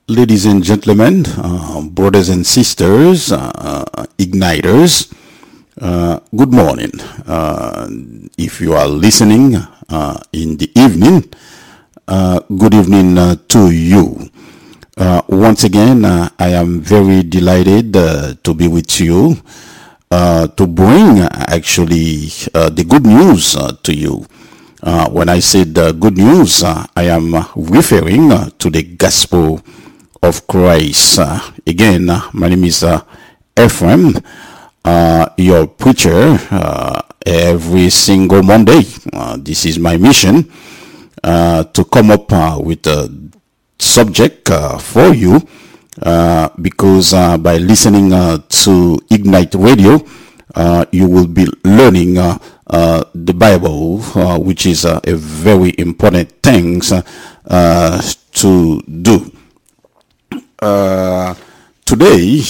Ladies and gentlemen, brothers and sisters, igniters, good morning. If you are listening in the evening, good evening to you. Once again, I am very delighted to be with you, to bring actually the good news to you. When I said good news, I am referring to the gospel of Christ. Again, my name is Ephraim, your preacher, every single Monday. This is my mission, to come up with a subject for you, because by listening to Ignite Radio, you will be learning the Bible, which is a very important thing to do. Today,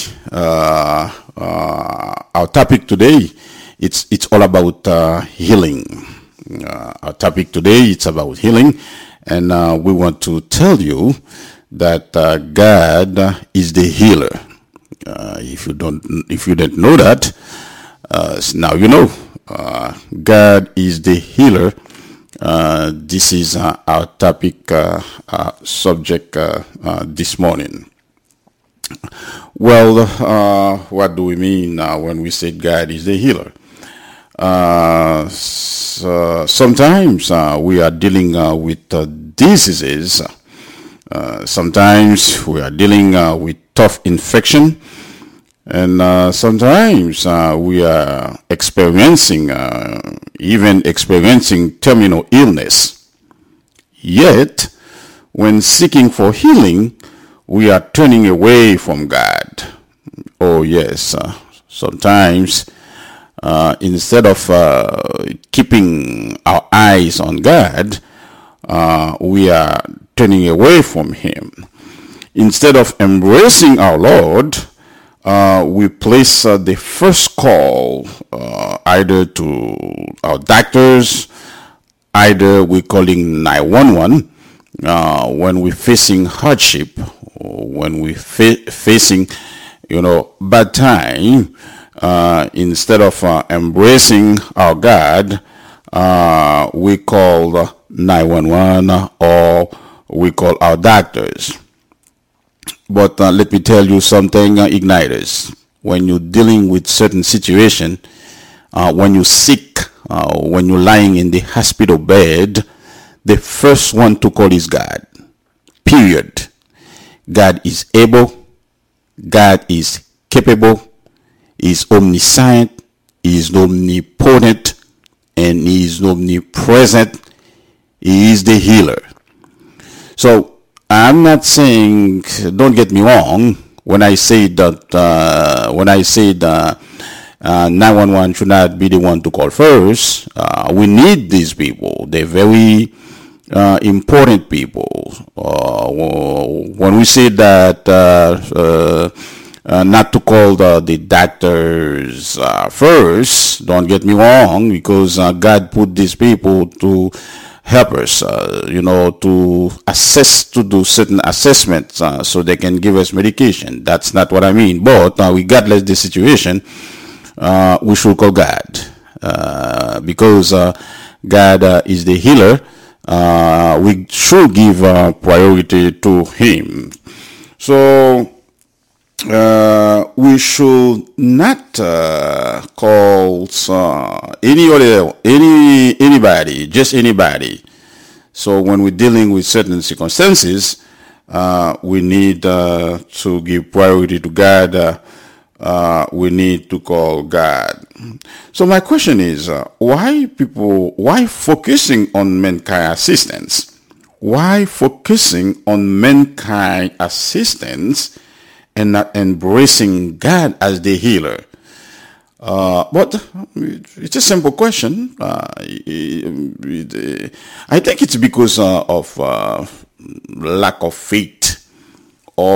our topic today, it's all about healing. Our topic today, it's about healing, and we want to tell you that God is the healer. If you didn't know that, now you know. God is the healer. This is our topic, subject this morning. Well, what do we mean when we say God is the healer? Sometimes we are dealing with diseases. Sometimes we are dealing with tough infection. And sometimes we are experiencing terminal illness. Yet, when seeking for healing, we are turning away from God. Oh yes, sometimes instead of keeping our eyes on God, we are turning away from Him. Instead of embracing our Lord, we place the first call either to our doctors, either we're calling 911 when we're facing hardship, or when we're facing, bad time. Instead of embracing our God, we call 911 or we call our doctors. But let me tell you something, igniters. When you're dealing with certain situation, when you're sick, when you're lying in the hospital bed, the first one to call is God. Period. God is able. God is capable. He is omniscient. He is omnipotent. And He is omnipresent. He is the healer. So, I'm not saying, don't get me wrong, when I say that 911 should not be the one to call first. We need these people. They're very important people. When we say that not to call the doctors first, don't get me wrong, because God put these people to help us, to do certain assessments so they can give us medication. That's not what I mean. But regardless the situation, we should call God because God is the healer. We should give priority to Him. So we should not call anybody. So when we're dealing with certain circumstances, we need to give priority to God. We need to call God. So my question is, why focusing on mankind assistance? Why focusing on mankind assistance and not embracing God as the healer? But it's a simple question. I think it's because of lack of faith,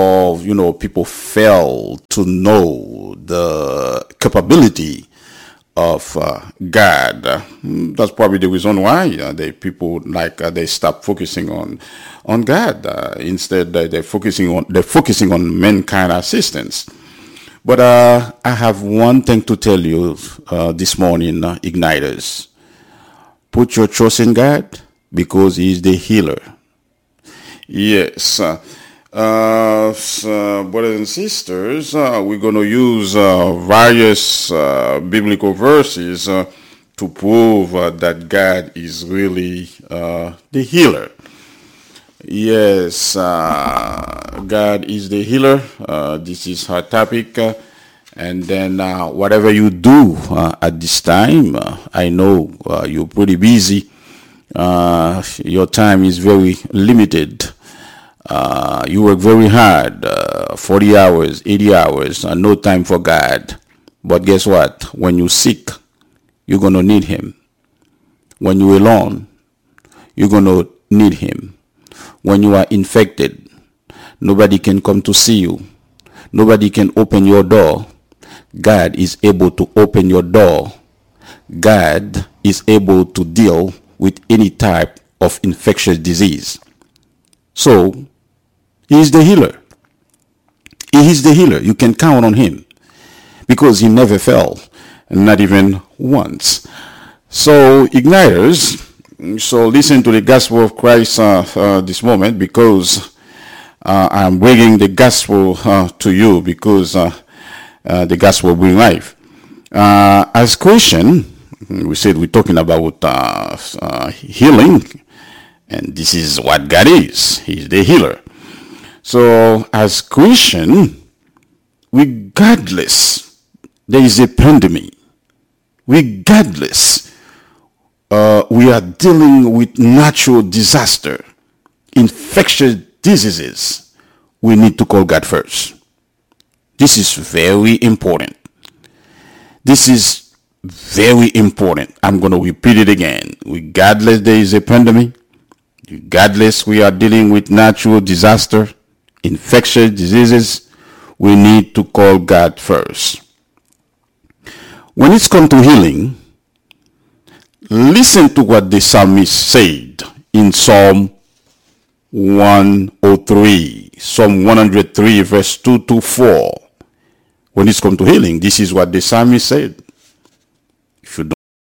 of people fail to know the capability of God. That's probably the reason why they stop focusing on God. Instead, they're focusing on mankind assistance. But I have one thing to tell you this morning, Igniters. Put your trust in God because He is the healer. Yes. Brothers and sisters, we're going to use various biblical verses to prove that God is really the healer. Yes, God is the healer. This is our topic. And then whatever you do at this time, I know you're pretty busy. Your time is very limited. You work very hard, 40 hours, 80 hours, no time for God. But guess what? When you're sick, you're going to need Him. When you're alone, you're going to need Him. When you are infected, nobody can come to see you. Nobody can open your door. God is able to open your door. God is able to deal with any type of infectious disease. So, He is the healer. He is the healer. You can count on Him because He never fell, not even once. So, Igniters, so listen to the gospel of Christ this moment because I'm bringing the gospel to you because the gospel brings life. As Christian, we said we're talking about healing, and this is what God is. He's the healer. So as Christian, regardless, there is a pandemic. Regardless, we are dealing with natural disaster, infectious diseases. We need to call God first. This is very important. This is very important. I'm going to repeat it again. Regardless there is a pandemic, regardless we are dealing with natural disaster, infectious diseases, we need to call God first. When it's come to healing, listen to what the psalmist said in Psalm 103. Psalm 103 verse 2 to 4. When it's come to healing, this is what the psalmist said. If you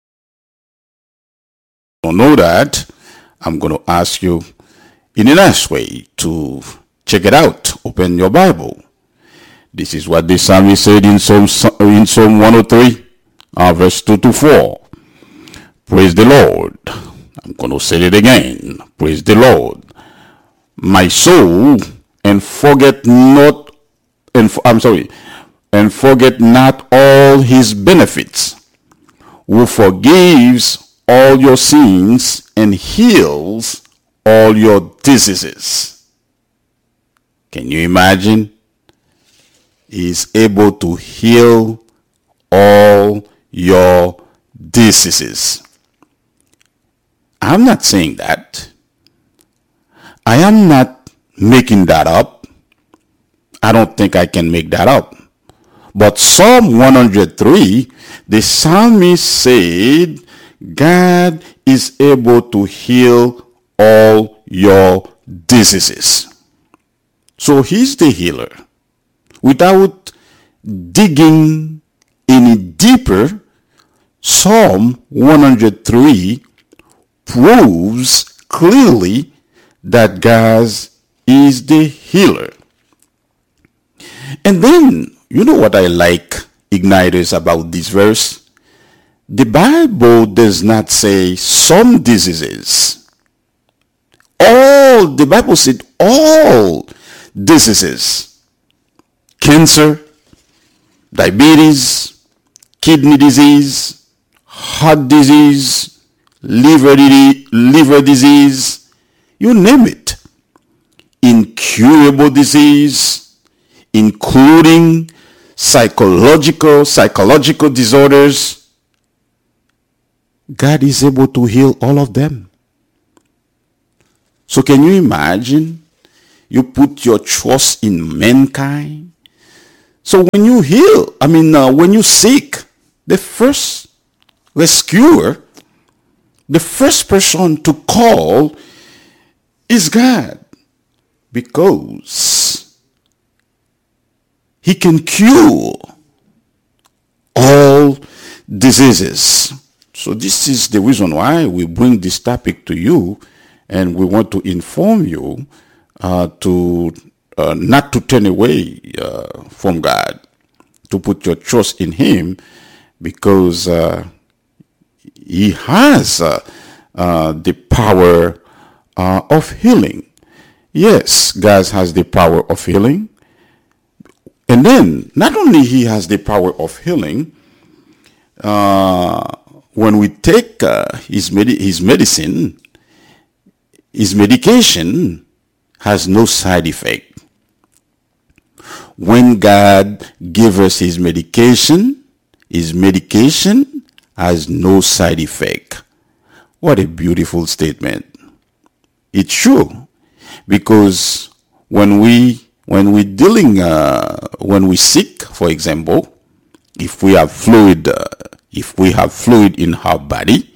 don't know that, I'm going to ask you in a nice way to check it out. Open your Bible. This is what the psalmist said in Psalm 103, verse 2 to 4. Praise the Lord. I'm going to say it again. Praise the Lord. My soul, and forget not all His benefits, who forgives all your sins and heals all your diseases. Can you imagine? He is able to heal all your diseases. I'm not saying that. I am not making that up. I don't think I can make that up. But Psalm 103, the psalmist said, God is able to heal all your diseases. So He's the healer. Without digging any deeper, Psalm 103 proves clearly that God is the healer. And then, you know what I like, Igniters, about this verse? The Bible does not say some diseases. The Bible said all diseases. Cancer, diabetes, kidney disease, heart disease, liver disease, you name it. Incurable disease, including psychological disorders. God is able to heal all of them. So can you imagine? You put your trust in mankind. So when you when you're sick, the first rescuer, the first person to call is God, because he can cure all diseases. So this is the reason why we bring this topic to you, and we want to inform you to not to turn away from God, to put your trust in him, because he has the power of healing. Yes, God has the power of healing. And then, not only he has the power of healing, when we take his medicine, his medication has no side effect. When God gives us his medication has no side effect. What a beautiful statement. It's true, because when we sick, for example, if we have fluid in our body,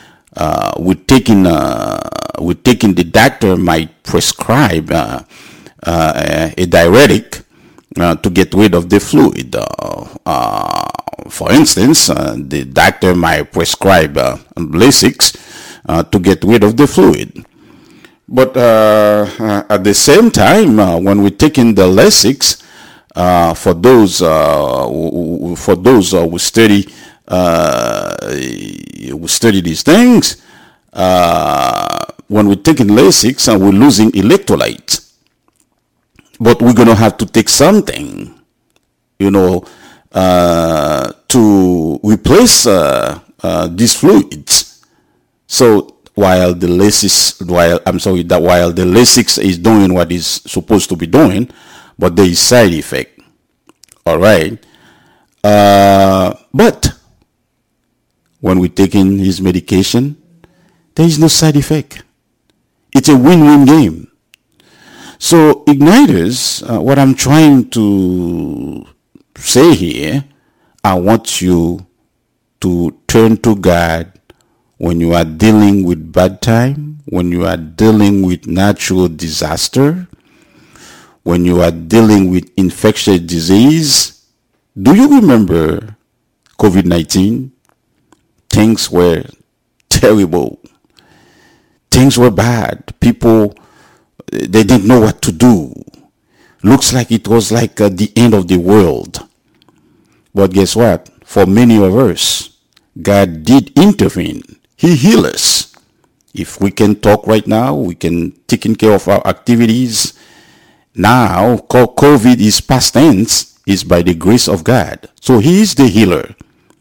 the doctor might prescribe a diuretic to get rid of the fluid. For instance, the doctor might prescribe Lasix to get rid of the fluid. But at the same time, when we're taking the Lasix, for those who study these things, when we're taking Lasix, we're losing electrolytes. But we're gonna have to take something, to replace these fluids. So while the Lasix is doing what it's supposed to be doing, but there is side effect. All right. But when we're taking his medication, there is no side effect. It's a win-win game. So, Igniters, what I'm trying to say here, I want you to turn to God when you are dealing with bad time, when you are dealing with natural disaster, when you are dealing with infectious disease. Do you remember COVID-19? Things were terrible. Things were bad. People, they didn't know what to do. Looks like it was like the end of the world. But guess what? For many of us, God did intervene. He healed us. If we can talk right now, we can take care of our activities. Now, COVID is past tense, is by the grace of God. So he is the healer.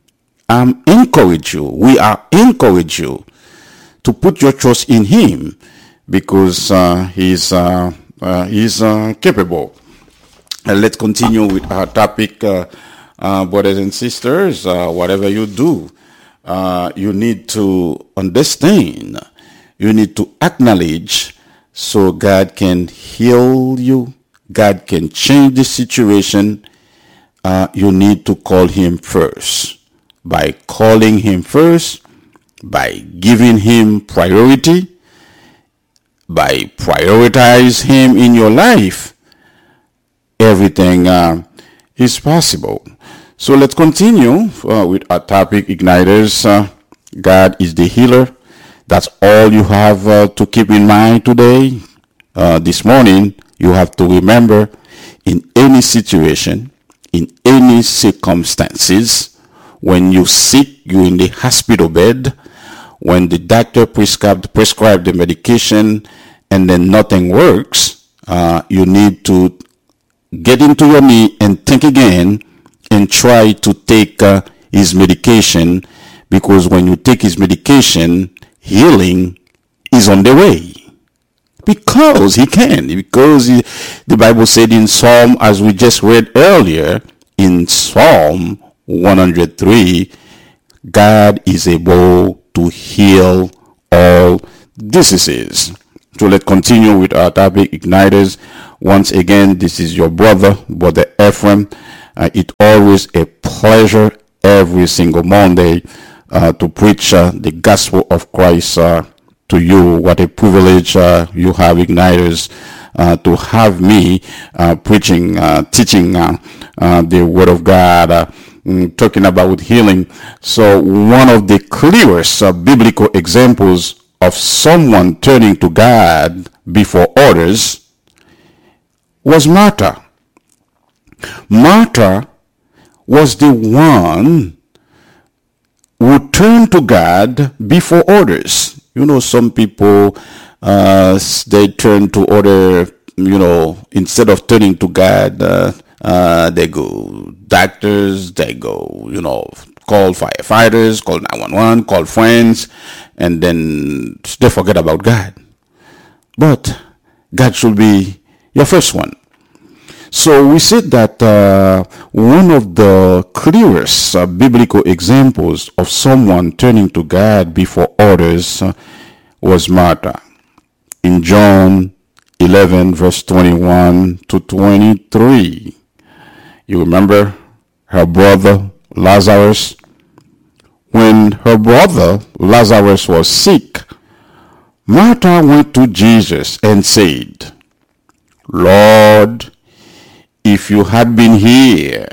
We are encourage you to put your trust in him, because he's capable. Let's continue with our topic, brothers and sisters. Whatever you do, you need to understand, you need to acknowledge, so God can heal you, God can change the situation. You need to call him first. By calling him first, by giving him priority, by prioritize him in your life, everything is possible. So let's continue with our topic, Igniters. God is the healer. That's all you have to keep in mind today. This morning, you have to remember, in any situation, in any circumstances, when you're sick, you're in the hospital bed, when the doctor prescribed the medication and then nothing works, you need to get into your knee and think again and try to take his medication, because when you take his medication, healing is on the way. Because he can. Because the Bible said in Psalm, as we just read earlier, in Psalm 103, God is able to heal all diseases. So let's continue with our topic, Igniters. Once again, this is your brother Ephraim. It's always a pleasure every single Monday to preach the gospel of Christ to you. What a privilege you have, Igniters, to have me preaching, teaching the Word of God, talking about healing. So one of the clearest biblical examples of someone turning to God before others was Martha. Martha was the one who turned to God before others. You know, some people, they turn to other, instead of turning to God, they go doctors, they go, call firefighters, call 911, call friends, and then they forget about God. But God should be your first one. So we said that one of the clearest biblical examples of someone turning to God before others was Martha. In John 11, verse 21 to 23, you remember her brother Lazarus? When her brother Lazarus was sick, Martha went to Jesus and said, "Lord, if you had been here,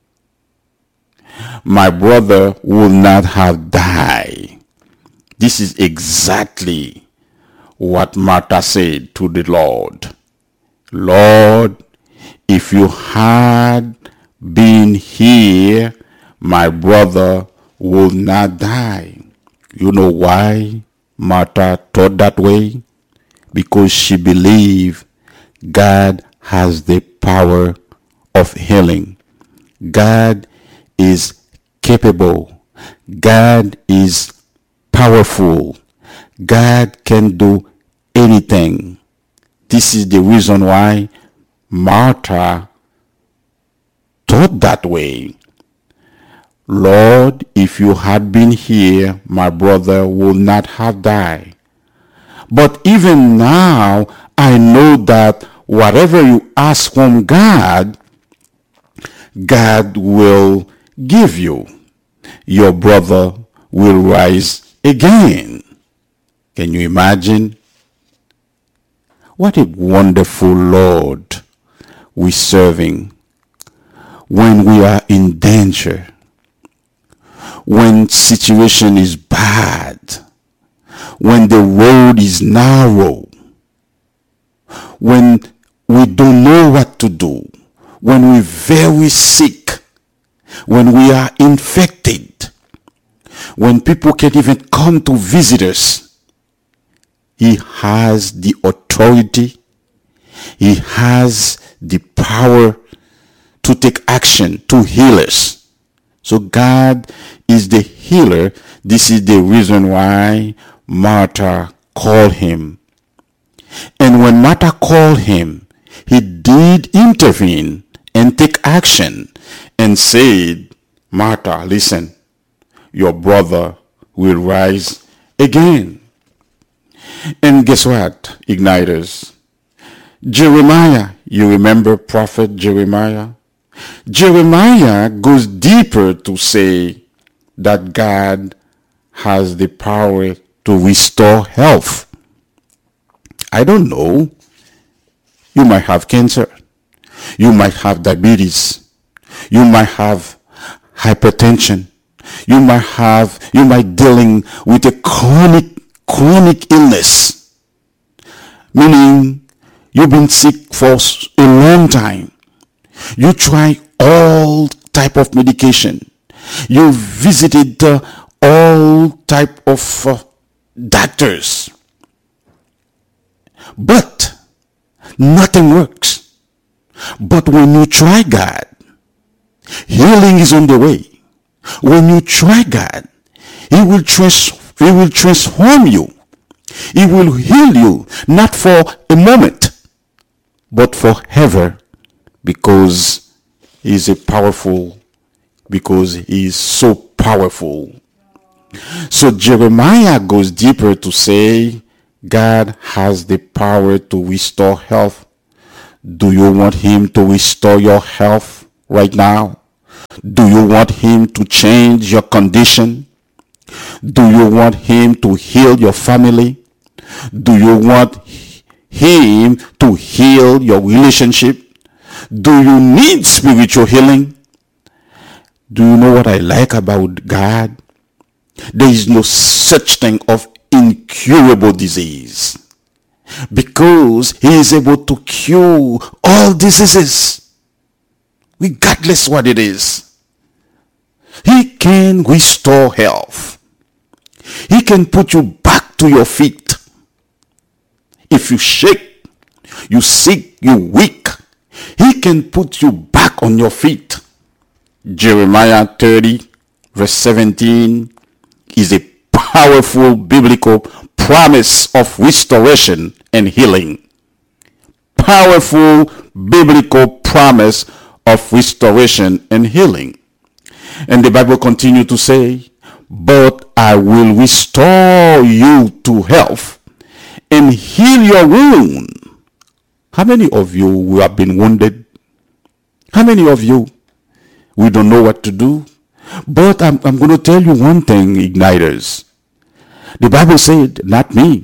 my brother would not have died." This is exactly what Martha said to the Lord. "Lord, if you had been here, my brother would not die." You know why Martha thought that way? Because she believed God has the power of healing. God is capable. God is powerful. God can do anything. This is the reason why Martha thought that way. "Lord, if you had been here, my brother would not have died. But even now, I know that whatever you ask from God, God will give you. Your brother will rise again." Can you imagine? What a wonderful Lord we're serving. When we are in danger, when situation is bad, when the road is narrow, when we don't know what to do, when we're very sick, when we are infected, when people can't even come to visit us, He has the authority, He has the power to take action, to heal us. So God is the healer. This is the reason why Martha called Him. And when Martha called Him, He did intervene and take action and said, "Martha, listen, your brother will rise again." And guess what, Igniters? Jeremiah, you remember prophet Jeremiah? Jeremiah goes deeper to say that God has the power to restore health. I don't know. You might have cancer. You might have diabetes. You might have hypertension. You might dealing with a chronic illness. Meaning you've been sick for a long time. You try all type of medication. You visited all type of doctors. But nothing works. But when you try God, healing is on the way. When you try God, He will transform you. He will heal you, not for a moment, but forever, because He is so powerful. So Jeremiah goes deeper to say God has the power to restore health. Do you want Him to restore your health right now? Do you want him to change your condition? Do you want him to heal your family? Do you want him to heal your relationship? Do you need spiritual healing? Do you know what I like about God? There is no such thing of incurable disease, because he is able to cure all diseases, regardless what it is. He can restore health. He can put you back to your feet. If you shake, you sick, you weak, he can put you back on your feet. Jeremiah 30 verse 17 is a powerful biblical promise of restoration and healing. Powerful biblical promise of restoration and healing. And the Bible continues to say, but I will restore you to health and heal your wound. How many of you who have been wounded? How many of you, we don't know what to do? But I'm going to tell you one thing, Igniters. The Bible said, not me.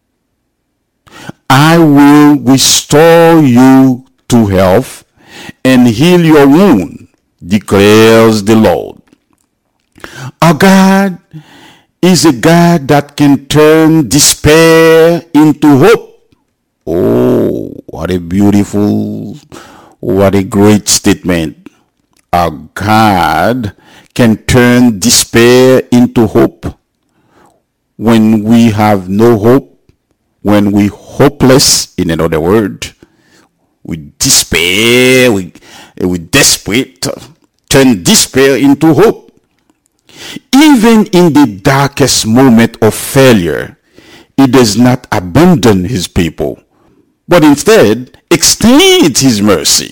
I will restore you to health and heal your wound, declares the Lord. Our God is a God that can turn despair into hope. Oh, what a beautiful, what a great statement. Our God can turn despair into hope. When we have no hope, when we hopeless, in another word, we despair, we desperate, turn despair into hope. Even in the darkest moment of failure, he does not abandon his people, but instead extends his mercy.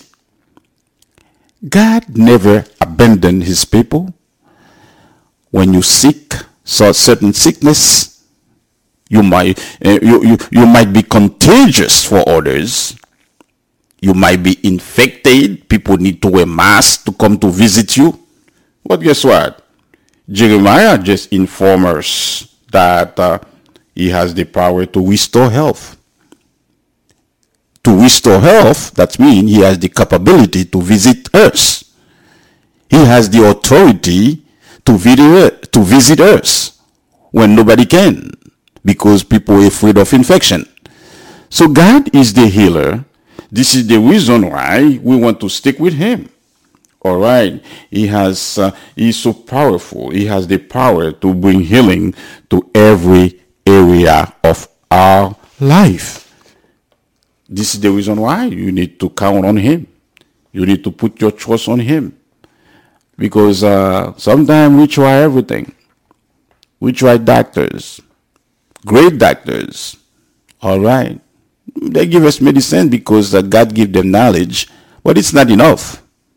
God never abandoned his people. When you sick, certain sickness, you might be contagious for others. You might be infected. People need to wear masks to come to visit you. But guess what? Jeremiah just informed us that he has the power to restore health. To restore health, that means he has the capability to visit us. He has the authority to visit us when nobody can, because people are afraid of infection. So God is the healer. This is the reason why we want to stick with him. All right. He's so powerful. He has the power to bring healing to every area of our life. This is the reason why you need to count on him. You need to put your trust on him. Because sometimes we try everything. We try doctors, great doctors. All right. They give us medicine because God gives them knowledge, but it's not enough.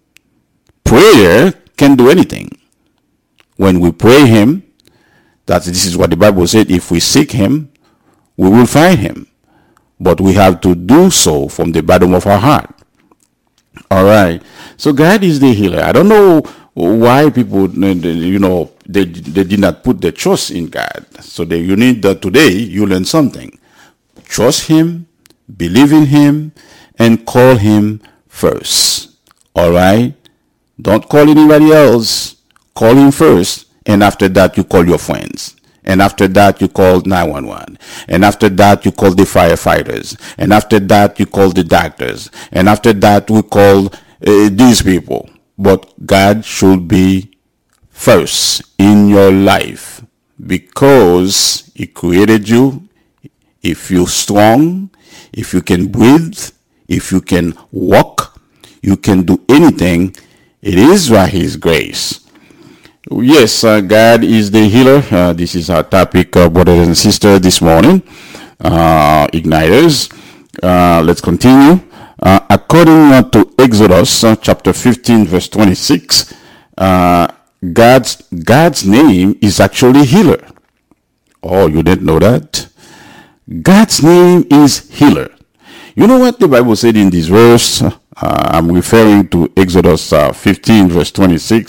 Prayer can do anything. When we pray him, this is what the Bible said, if we seek him, we will find him. But we have to do so from the bottom of our heart. All right. So God is the healer. I don't know why people, they did not put their trust in God. So you need that today, you learn something. Trust him, believe in him, and call him first. All right. Don't call anybody else. Call him first. And after that, you call your friends. And after that, you call 911. And after that, you call the firefighters. And after that, you call the doctors. And after that, we call these people. But God should be first in your life, because he created you. If you're strong, if you can breathe, if you can walk, you can do anything. It is by his grace. Yes, God is the healer. This is our topic, brothers and sisters, this morning. Igniters. Let's continue. According to Exodus chapter 15, verse 26, God's name is actually healer. Oh, you didn't know that? God's name is healer. You know what the Bible said in this verse? I'm referring to Exodus 15, verse 26.